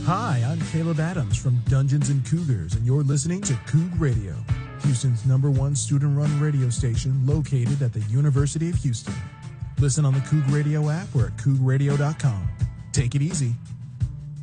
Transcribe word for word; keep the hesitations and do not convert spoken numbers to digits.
Hi, I'm Caleb Adams from Dungeons and Cougars, and you're listening to Coug Radio, Houston's number one student-run radio station located at the University of Houston. Listen on the Coug Radio app or at coug radio dot com. Take it easy.